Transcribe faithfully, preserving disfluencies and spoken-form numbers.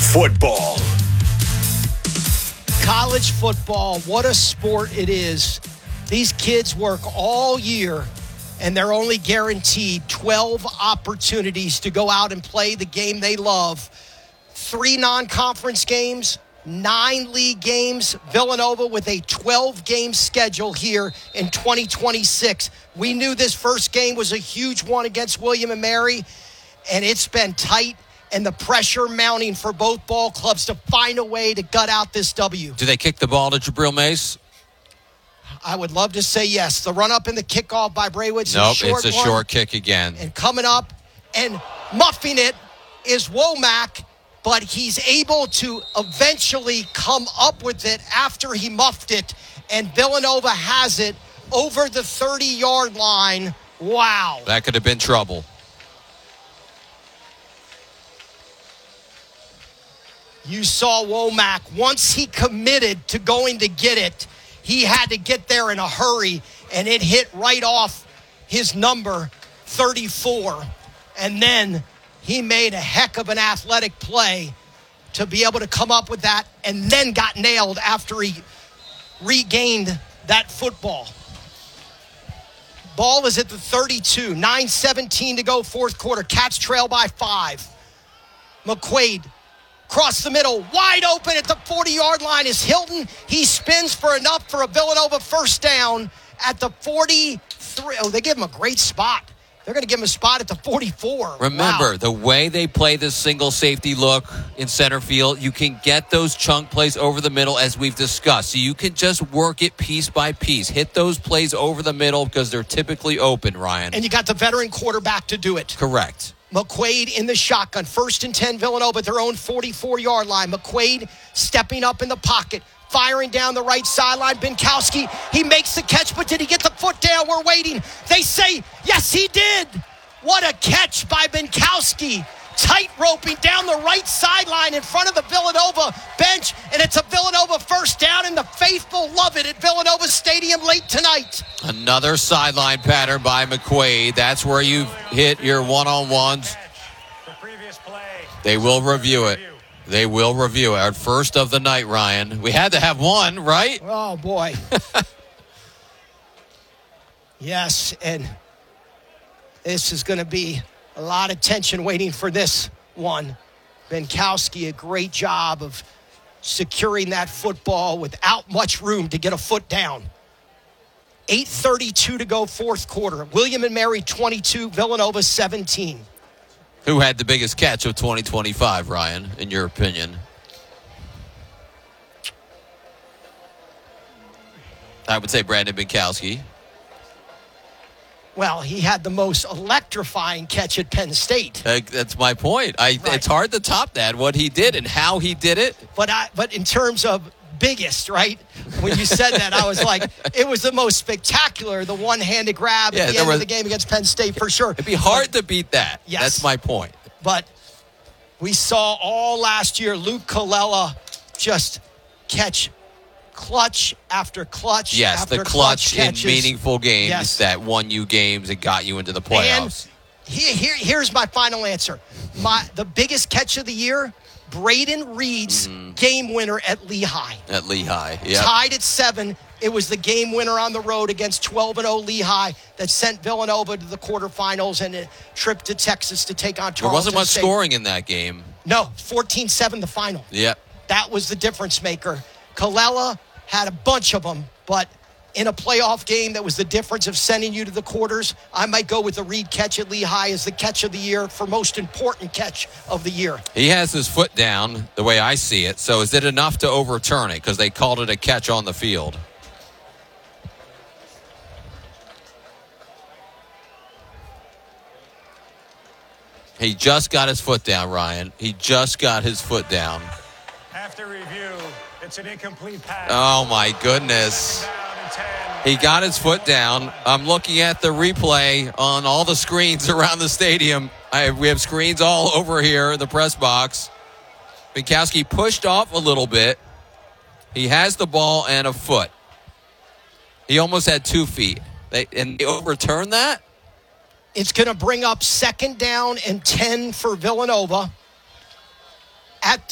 Football. College football, what a sport it is. These kids work all year, and they're only guaranteed twelve opportunities to go out and play the game they love. Three non-conference games, nine league games. Villanova with a twelve-game schedule here in twenty twenty-six. We knew this first game was a huge one against William and Mary, and it's been tight, and the pressure mounting for both ball clubs to find a way to gut out this W. Do they kick the ball to Jabril Mace? I would love to say yes. The run-up and the kickoff by Braywoods. Nope, is a short it's a one. short kick again. And coming up and muffing it is Womack, but he's able to eventually come up with it after he muffed it, and Villanova has it over the thirty-yard line. Wow. That could have been trouble. You saw Womack, once he committed to going to get it, he had to get there in a hurry, and it hit right off his number, thirty-four. And then he made a heck of an athletic play to be able to come up with that, and then got nailed after he regained that football. Ball is at the thirty-two, nine seventeen to go, fourth quarter. Cats trail by five. McQuaid, across the middle, wide open at the forty-yard line is Hilton. He spins for enough for a Villanova first down at the forty-three. Oh, they give him a great spot. They're going to give him a spot at the forty-four. Remember, wow. The way they play this single safety look in center field, you can get those chunk plays over the middle as we've discussed. So you can just work it piece by piece. Hit those plays over the middle because they're typically open, Ryan. And you got the veteran quarterback to do it. Correct. McQuaid in the shotgun. First and ten, Villanova at their own forty-four-yard line. McQuaid stepping up in the pocket, firing down the right sideline. Binkowski, he makes the catch, but did he get the foot down? We're waiting. They say, yes, he did. What a catch by Binkowski. Tight roping down the right sideline in front of the Villanova bench, and it's a Villanova first down, and the faithful love it at Villanova Stadium late tonight. Another sideline pattern by McQuaid. That's where you hit your one-on-ones. They will review it. They will review it. Our first of the night, Ryan. We had to have one, right? Oh, boy. Yes, and this is going to be a lot of tension waiting for this one. Binkowski, a great job of securing that football without much room to get a foot down. eight thirty-two to go, fourth quarter. William and Mary twenty-two, Villanova seventeen. Who had the biggest catch of twenty twenty-five, Ryan, in your opinion? I would say Brandon Binkowski. Well, he had the most electrifying catch at Penn State. Uh, that's my point. I, Right. It's hard to top that, what he did and how he did it. But I, but in terms of biggest, right? When you said that, I was like, it was the most spectacular, the one-handed grab Yeah, at the there end was- of the game against Penn State, for sure. It'd be hard to beat that. Yes. That's my point. But we saw all last year Luke Colella just catch clutch after clutch Yes, after the clutch in catches. meaningful games Yes. that won you games and got you into the playoffs. And here, here, here's my final answer. My The biggest catch of the year, Braden Reed's Mm-hmm. game winner at Lehigh. At Lehigh. Yep. Tied at seven. It was the game winner on the road against twelve and oh Lehigh that sent Villanova to the quarterfinals and a trip to Texas to take on Tarleton There wasn't much State. scoring in that game. No, fourteen seven the final. Yep. That was the difference maker. Colella had a bunch of them, but in a playoff game that was the difference of sending you to the quarters, I might go with the Reed catch at Lehigh as the catch of the year for most important catch of the year. He has his foot down the way I see it. So is it enough to overturn it because they called it a catch on the field? He just got his foot down, Ryan. He just got his foot down. After review, it's an incomplete pass. Oh, my goodness. He got his foot down. I'm looking at the replay on all the screens around the stadium. I, we have screens all over here in the press box. Binkowski pushed off a little bit. He has the ball and a foot. He almost had two feet. They, and they overturned that? It's going to bring up second down and ten for Villanova at